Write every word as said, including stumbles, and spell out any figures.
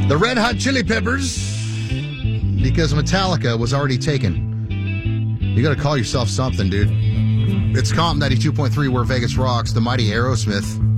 The Red Hot Chili Peppers, because Metallica was already taken. You got to call yourself something, dude. It's Comp ninety-two point three, where Vegas rocks. The mighty Aerosmith